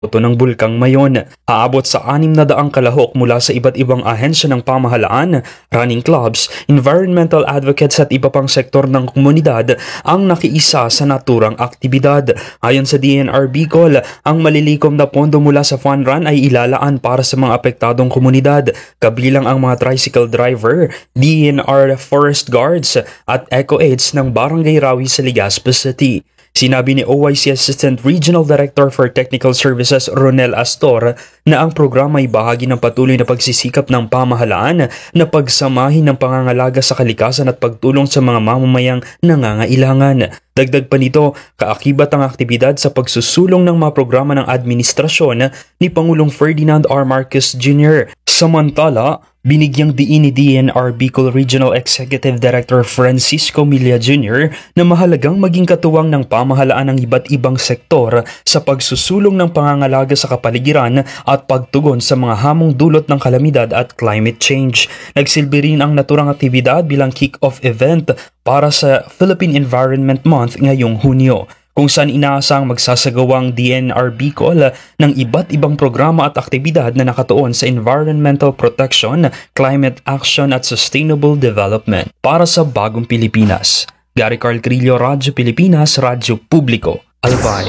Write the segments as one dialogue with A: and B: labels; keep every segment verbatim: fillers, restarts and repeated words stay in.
A: Ito ng Bulkang Mayon. Aabot sa anim na daang kalahok mula sa iba't ibang ahensya ng pamahalaan, running clubs, environmental advocates at iba pang sektor ng komunidad ang nakiisa sa naturang aktibidad. Ayon sa D N R Bicol, ang malilikom na pondo mula sa fun run ay ilalaan para sa mga apektadong komunidad, kabilang ang mga tricycle driver, D N R forest guards at eco-aids ng Barangay Rawi sa Legazpi City. Sinabi ni O I C Assistant Regional Director for Technical Services Ronel Astor na ang programa ay bahagi ng patuloy na pagsisikap ng pamahalaan na pagsamahin ng pangangalaga sa kalikasan at pagtulong sa mga mamamayang nangangailangan. Dagdag pa nito, kaakibat ang aktibidad sa pagsusulong ng mga programa ng administrasyon ni Pangulong Ferdinand R. Marcos Junior Samantala, binigyang diin ni D N R Bicol Regional Executive Director Francisco Milla Junior na mahalagang maging katuwang ng pamahalaan ng iba't ibang sektor sa pagsusulong ng pangangalaga sa kapaligiran at pagtugon sa mga hamong dulot ng kalamidad at climate change. Nagsilbi rin ang naturang aktibidad bilang kick-off event para sa Philippine Environment Month ngayong Hunyo, kung saan inaasang magsasagawang D N R Bicol ng iba't ibang programa at aktibidad na nakatuon sa environmental protection, climate action at sustainable development para sa bagong Pilipinas. Gary Carl Crillo, Radyo Pilipinas, Radyo Publiko, Albay.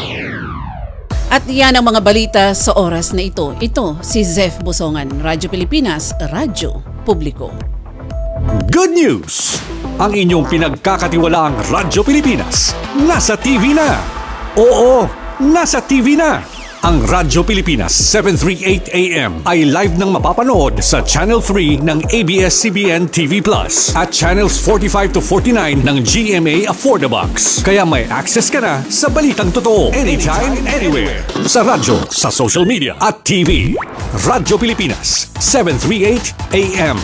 B: At yan ang mga balita sa oras na ito. Ito si Zef Busongan, Radyo Pilipinas, Radyo Publiko.
C: Good news! Ang inyong pinagkakatiwalaang Radyo Pilipinas nasa T V na! Oo, nasa T V na! Ang Radyo Pilipinas seven thirty-eight A M ay live nang mapapanood sa Channel three ng A B S C B N T V Plus at Channels forty-five to forty-nine ng G M A Affordabox. Kaya may access ka na sa balitang totoo anytime, anywhere. Sa radyo, sa social media at T V. Radyo Pilipinas seven thirty-eight A M.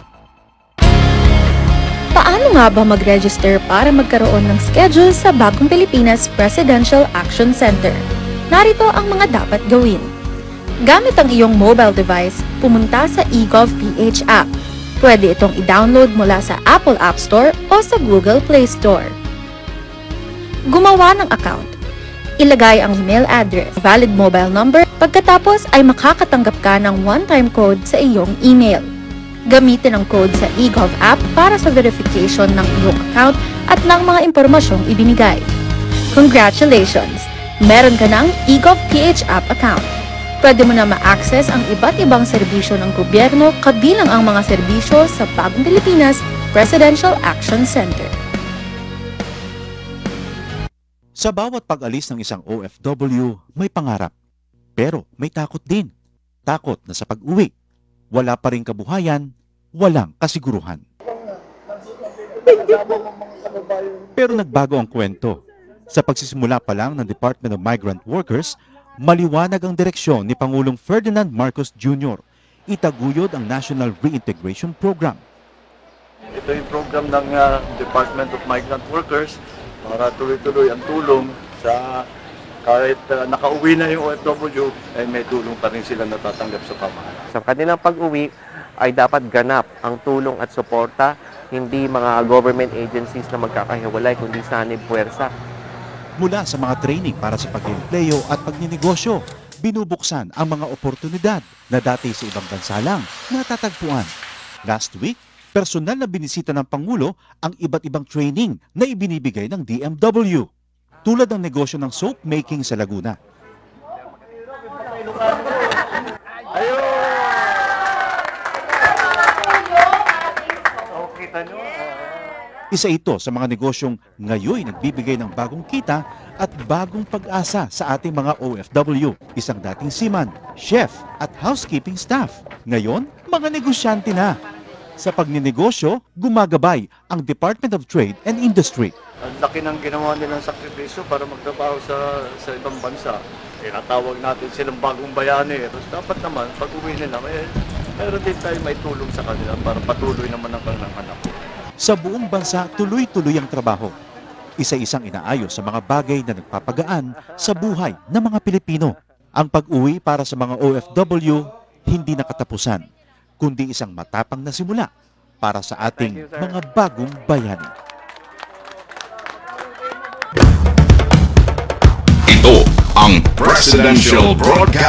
D: Paano nga ba mag-register para magkaroon ng schedule sa Bagong Pilipinas Presidential Action Center? Narito ang mga dapat gawin. Gamit ang iyong mobile device, pumunta sa eGovPH app. Pwede itong i-download mula sa Apple App Store o sa Google Play Store. Gumawa ng account. Ilagay ang email address, valid mobile number, pagkatapos ay makakatanggap ka ng one-time code sa iyong email. Gamitin ang code sa eGov app para sa verification ng iyong account at ng mga impormasyong ibinigay. Congratulations! Meron ka ng eGovPH app account. Pwede mo na ma-access ang iba't ibang serbisyo ng gobyerno kabilang ang mga serbisyo sa Bagong Pilipinas Presidential Action Center.
E: Sa bawat pag-alis ng isang O F W, may pangarap. Pero may takot din. Takot na sa pag-uwi, wala pa rin kabuhayan, walang kasiguruhan. Pero nagbago ang kwento. Sa pagsisimula pa lang ng Department of Migrant Workers, maliwanag ang direksyon ni Pangulong Ferdinand Marcos Junior Itaguyod ang National Reintegration Program.
F: Ito yung program ng uh, Department of Migrant Workers para tuloy-tuloy ang tulong sa kahit uh, nakauwi na yung O F W, ay may tulong pa rin sila natatanggap sa pamahalaan.
G: Sa kanilang pag-uwi ay dapat ganap ang tulong at suporta, hindi mga government agencies na magkakahiwalay, kundi sanib puwersa.
E: Mula sa mga training para sa pag-empleyo at pagninegosyo, binubuksan ang mga oportunidad na dati sa ibang bansa lang natatagpuan. Last week, personal na binisita ng Pangulo ang iba't ibang training na ibinibigay ng D M W. Tulad ng negosyo ng soap making sa Laguna. Isa ito sa mga negosyong ngayon nagbibigay ng bagong kita at bagong pag-asa sa ating mga O F W. Isang dating seaman, chef at housekeeping staff. Ngayon, mga negosyante na. Sa pagninegosyo, gumagabay ang Department of Trade and Industry.
F: Ang laki ng ginawa nilang sakripisyo para magtrabaho sa sa ibang bansa. Tinatawag natin silang bagong bayani. Tapos dapat naman, pag uwi nila, may, meron din tayo may tulong sa kanila para patuloy naman ang kanilang anak.
E: Sa buong bansa, tuloy-tuloy ang trabaho. Isa-isang inaayos sa mga bagay na nagpapagaan sa buhay ng mga Pilipino. Ang pag-uwi para sa mga O F W, hindi nakatapusan, kundi isang matapang na simula para sa ating mga bagong bayani.
H: Ito ang Presidential Broadcast